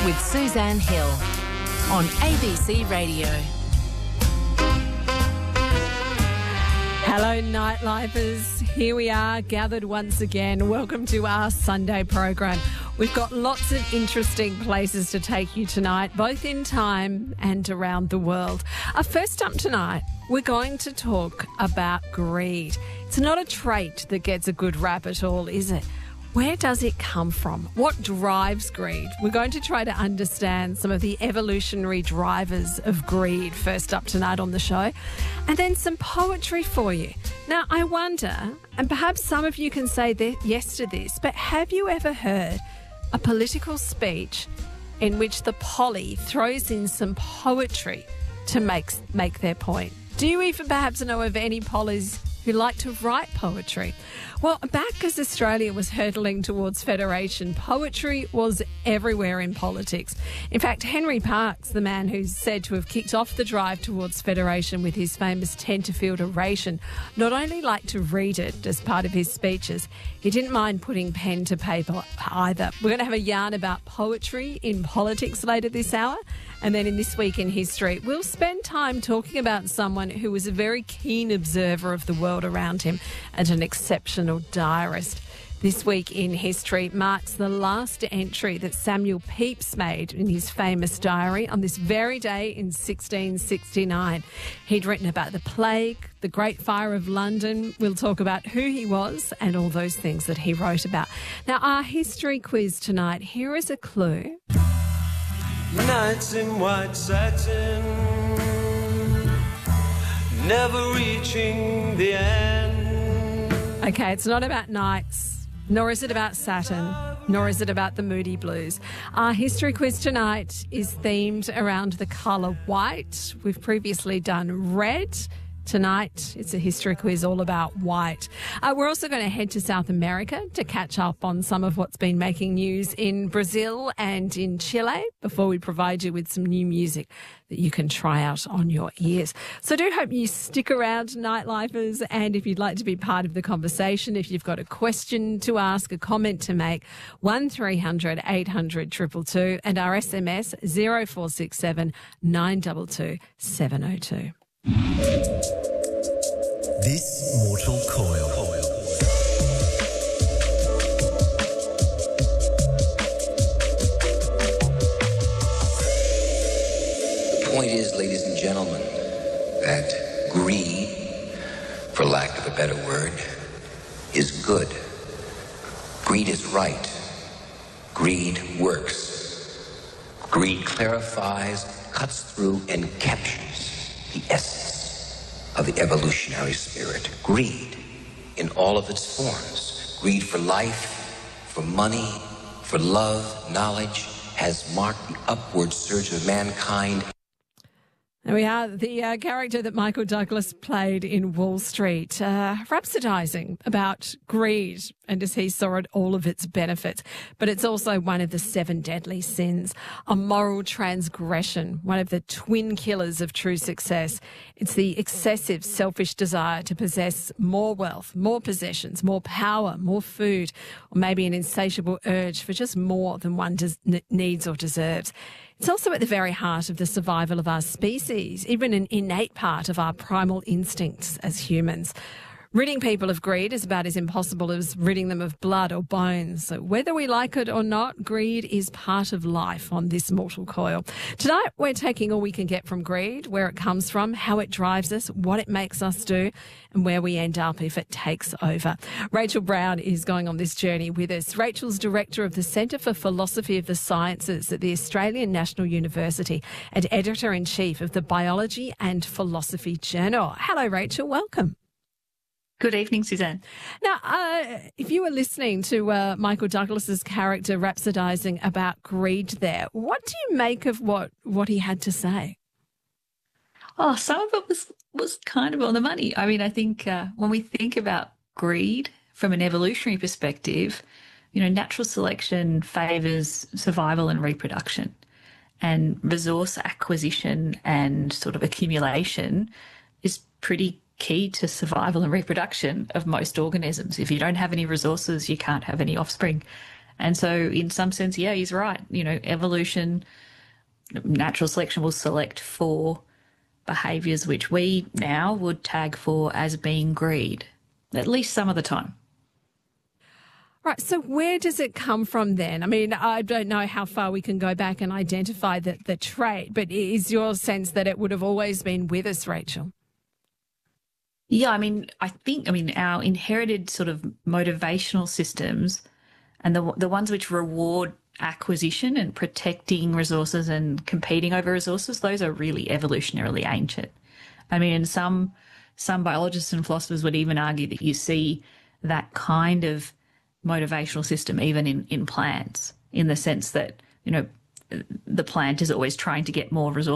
with Suzanne Hill on ABC Radio. Hello, nightlifers. Here we are, gathered once again. Welcome to our Sunday program. We've got lots of interesting places to take you tonight, both in time and around the world. First up tonight, we're going to talk about greed. It's not a trait that gets a good rap at all, is it? Where does it come from? What drives greed? We're going to try to understand some of the evolutionary drivers of greed first up tonight on the show. And then some poetry for you. Now, I wonder, and perhaps some of you can say yes to this, but have you ever heard a political speech in which the polly throws in some poetry to make their point? Do you even perhaps know of any pollies who like to write poetry? Well, back as Australia was hurtling towards federation, poetry was everywhere in politics. In fact, Henry Parkes, the man who's said to have kicked off the drive towards federation with his famous Tenterfield oration, not only liked to read it as part of his speeches, he didn't mind putting pen to paper either. We're going to have a yarn about poetry in politics later this hour. And then in This Week in History, we'll spend time talking about someone who was a very keen observer of the world around him and an exceptional diarist. This Week in History marks the last entry that Samuel Pepys made in his famous diary on this very day in 1669. He'd written about the plague, the Great Fire of London. We'll talk about who he was and all those things that he wrote about. Now, our history quiz tonight, here is a clue. Nights in white satin, never reaching the end. Okay, it's not about nights, nor is it about Saturn, nor is it about the Moody Blues. Our history quiz tonight is themed around the colour white. We've previously done red. Tonight, it's a history quiz all about white. We're also going to head to South America to catch up on some of what's been making news in Brazil and in Chile before we provide you with some new music that you can try out on your ears. So I do hope you stick around, nightlifers, and if you'd like to be part of the conversation, if you've got a question to ask, a comment to make, 1300 800 222 and our SMS 0467 922 702. This Mortal Coil. The point is, ladies and gentlemen, that greed, for lack of a better word, is good. Greed is right. Greed works. Greed clarifies, cuts through, and captures the essence of the evolutionary spirit. Greed in all of its forms. Greed for life, for money, for love, knowledge, has marked the upward surge of mankind. There we are, the character that Michael Douglas played in Wall Street, rhapsodising about greed and, as he saw it, all of its benefits. But it's also one of the 7 deadly sins, a moral transgression, one of the twin killers of true success. It's the excessive selfish desire to possess more wealth, more possessions, more power, more food, or maybe an insatiable urge for just more than one needs or deserves. It's also at the very heart of the survival of our species, even an innate part of our primal instincts as humans. Ridding people of greed is about as impossible as ridding them of blood or bones. So whether we like it or not, greed is part of life on this mortal coil. Tonight, we're taking all we can get from greed, where it comes from, how it drives us, what it makes us do, and where we end up if it takes over. Rachel Brown is going on this journey with us. Rachel's Director of the Centre for Philosophy of the Sciences at the Australian National University and Editor-in-Chief of the Biology and Philosophy Journal. Hello, Rachel. Welcome. Good evening, Suzanne. Now, if you were listening to Michael Douglas's character rhapsodising about greed there, what do you make of what he had to say? Oh, some of it was kind of on the money. I mean, I think when we think about greed from an evolutionary perspective, you know, natural selection favours survival and reproduction, and resource acquisition and sort of accumulation is pretty key to survival and reproduction of most organisms. If you don't have any resources, you can't have any offspring. And so in some sense, yeah, he's right. You know, evolution, natural selection will select for behaviours which we now would tag for as being greed, at least some of the time. Right, so where does it come from then? I mean, I don't know how far we can go back and identify the trait, but is your sense that it would have always been with us, Rachel? Yeah, I mean, our inherited sort of motivational systems and the ones which reward acquisition and protecting resources and competing over resources, those are really evolutionarily ancient. I mean, and some biologists and philosophers would even argue that you see that kind of motivational system even in plants, in the sense that, you know, the plant is always trying to get more resources